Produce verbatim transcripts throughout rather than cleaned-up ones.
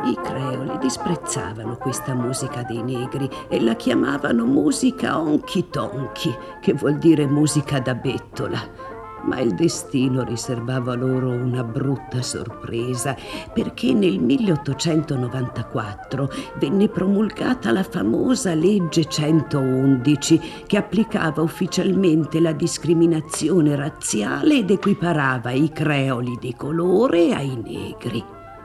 I creoli disprezzavano questa musica dei negri e la chiamavano musica honky tonky, che vuol dire musica da bettola. Ma il destino riservava loro una brutta sorpresa, perché nel milleottocentonovantaquattro venne promulgata la famosa legge centoundici, che applicava ufficialmente la discriminazione razziale ed equiparava i creoli di colore ai negri.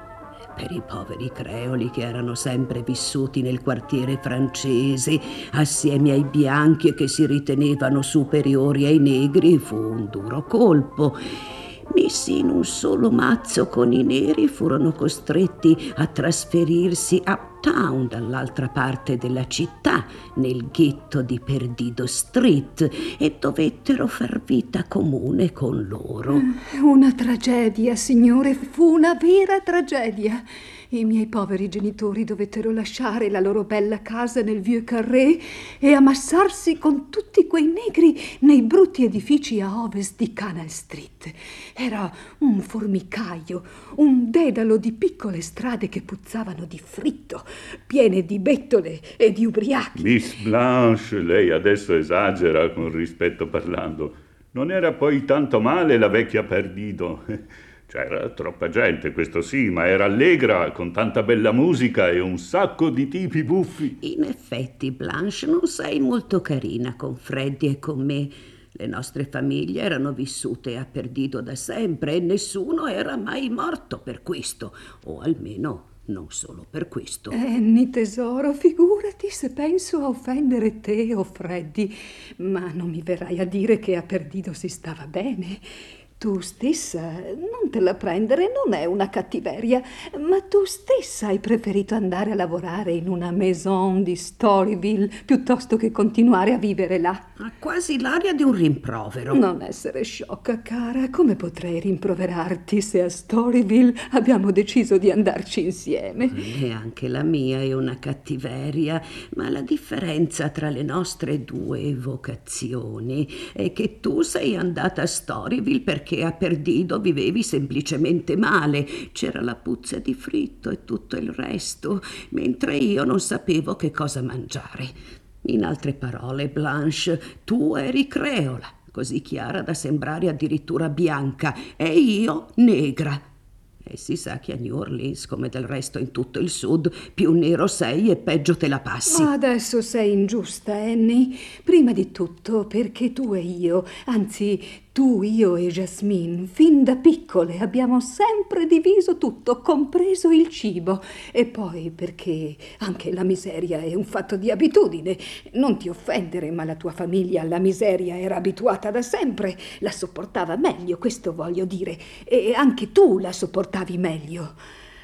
Per i poveri creoli, che erano sempre vissuti nel quartiere francese assieme ai bianchi e che si ritenevano superiori ai negri, fu un duro colpo. Messi in un solo mazzo con i neri, furono costretti a trasferirsi uptown, dall'altra parte della città, nel ghetto di Perdido Street, e dovettero far vita comune con loro. Una tragedia, signore, fu una vera tragedia. I miei poveri genitori dovettero lasciare la loro bella casa nel Vieux Carré e ammassarsi con tutti quei negri nei brutti edifici a ovest di Canal Street. Era un formicaio, un dedalo di piccole strade che puzzavano di fritto, piene di bettole e di ubriachi. Miss Blanche, lei adesso esagera, con rispetto parlando. Non era poi tanto male la vecchia Perdido. C'era troppa gente, questo sì, ma era allegra, con tanta bella musica e un sacco di tipi buffi. In effetti, Blanche, non sei molto carina con Freddy e con me. Le nostre famiglie erano vissute a Perdido da sempre e nessuno era mai morto per questo, o almeno non solo per questo. Annie, tesoro, figurati se penso a offendere te o Freddy, ma non mi verrai a dire che a Perdido si stava bene. Tu stessa, non te la prendere, non è una cattiveria, ma tu stessa hai preferito andare a lavorare in una maison di Storyville piuttosto che continuare a vivere là. Ha quasi l'aria di un rimprovero. Non essere sciocca, cara. Come potrei rimproverarti se a Storyville abbiamo deciso di andarci insieme? E anche la mia è una cattiveria, ma la differenza tra le nostre due vocazioni è che tu sei andata a Storyville perché a Perdido vivevi semplicemente male, c'era la puzza di fritto e tutto il resto, mentre io non sapevo che cosa mangiare. In altre parole, Blanche, tu eri creola, così chiara da sembrare addirittura bianca, e io negra. E si sa che a New Orleans, come del resto in tutto il sud, più nero sei e peggio te la passi. Ma adesso sei ingiusta, Annie. Prima di tutto perché tu e io, anzi tu, io e Jasmine, fin da piccole abbiamo sempre diviso tutto, compreso il cibo. E poi perché anche la miseria è un fatto di abitudine. Non ti offendere, ma la tua famiglia alla miseria era abituata da sempre. La sopportava meglio, questo voglio dire. E anche tu la sopportavi meglio.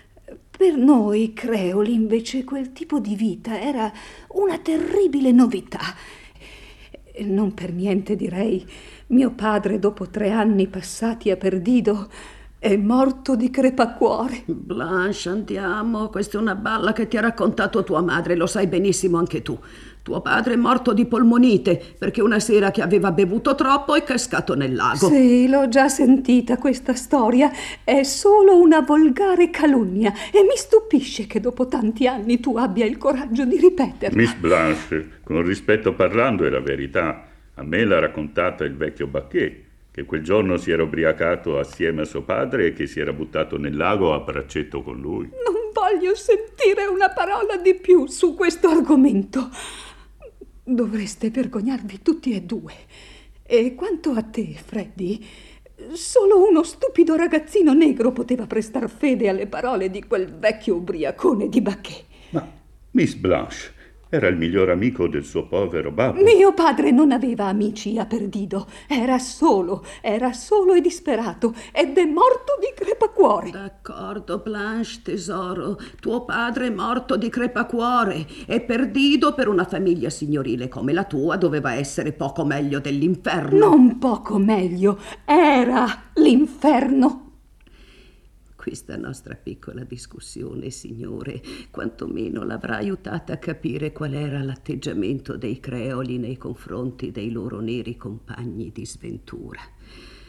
Per noi creoli, invece, quel tipo di vita era una terribile novità. Non per niente, direi, mio padre, dopo tre anni passati a Perdido, è morto di crepacuore. Blanche, andiamo. Questa è una balla che ti ha raccontato tua madre, lo sai benissimo anche tu. Tuo padre è morto di polmonite perché una sera che aveva bevuto troppo è cascato nel lago. Sì, l'ho già sentita questa storia. È solo una volgare calunnia e mi stupisce che dopo tanti anni tu abbia il coraggio di ripeterla. Miss Blanche, con rispetto parlando, è la verità. A me l'ha raccontata il vecchio Baquet, che quel giorno si era ubriacato assieme a suo padre e che si era buttato nel lago a braccetto con lui. Non voglio sentire una parola di più su questo argomento. Dovreste vergognarvi tutti e due. E quanto a te, Freddy, solo uno stupido ragazzino negro poteva prestar fede alle parole di quel vecchio ubriacone di Baquet. Ma Miss Blanche era il miglior amico del suo povero babbo. Mio padre non aveva amici a Perdido. Era solo, era solo e disperato ed è morto di crepacuore. D'accordo, Blanche, tesoro. Tuo padre è morto di crepacuore e Perdido, per una famiglia signorile come la tua, doveva essere poco meglio dell'inferno. Non poco meglio, era l'inferno. Questa nostra piccola discussione, signore, quantomeno l'avrà aiutata a capire qual era l'atteggiamento dei creoli nei confronti dei loro neri compagni di sventura.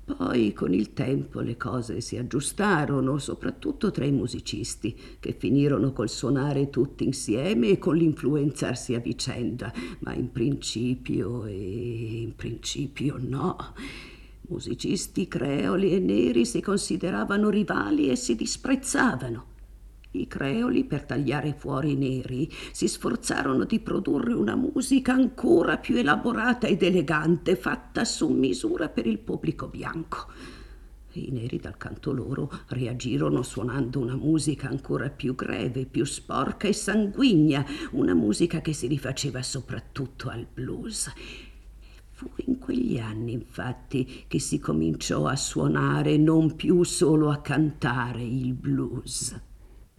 Poi con il tempo le cose si aggiustarono, soprattutto tra i musicisti, che finirono col suonare tutti insieme e con l'influenzarsi a vicenda, ma in principio e in principio no. Musicisti creoli e neri si consideravano rivali e si disprezzavano. I creoli, per tagliare fuori i neri, si sforzarono di produrre una musica ancora più elaborata ed elegante, fatta su misura per il pubblico bianco. I neri, dal canto loro, reagirono suonando una musica ancora più greve, più sporca e sanguigna, una musica che si rifaceva soprattutto al blues. Fu in quegli anni, infatti, che si cominciò a suonare, non più solo a cantare, il blues.